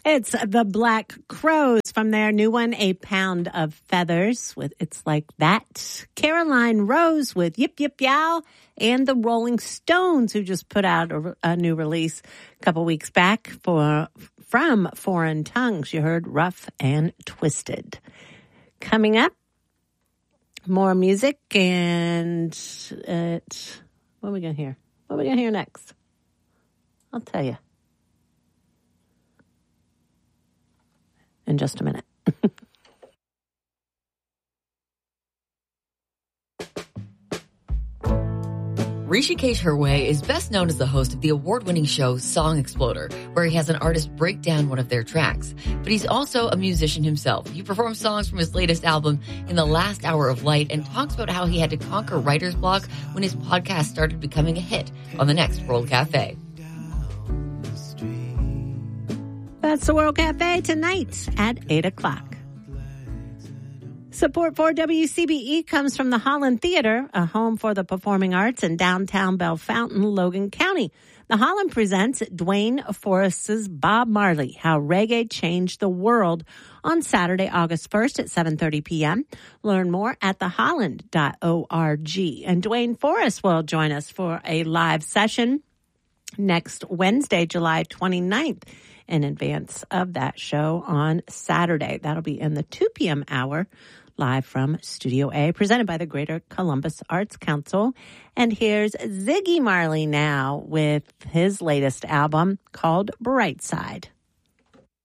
It's the Black Crowes from their new one, A Pound of Feathers, with It's Like That. Caroline Rose with Yip Yip Yow, and the Rolling Stones, who just put out a new release a couple weeks back from Foreign Tongues. You heard Rough and Twisted. Coming up, more music, and what are we going to hear? What are we going to hear next? I'll tell you in just a minute. Rishikesh Hirway is best known as the host of the award-winning show Song Exploder, where he has an artist break down one of their tracks. But he's also a musician himself. He performs songs from his latest album, In the Last Hour of Light, and talks about how he had to conquer writer's block when his podcast started becoming a hit on the next World Cafe. That's the World Cafe tonight at 8 o'clock. Support for WCBE comes from the Holland Theater, a home for the performing arts in downtown Bellefontaine, Logan County. The Holland presents Dwayne Forrest's Bob Marley, How Reggae Changed the World, on Saturday, August 1st at 7:30 p.m. Learn more at theholland.org. And Dwayne Forrest will join us for a live session next Wednesday, July 29th, in advance of that show on Saturday. That'll be in the 2 p.m. hour, live from Studio A, presented by the Greater Columbus Arts Council. And here's Ziggy Marley now with his latest album called Brightside.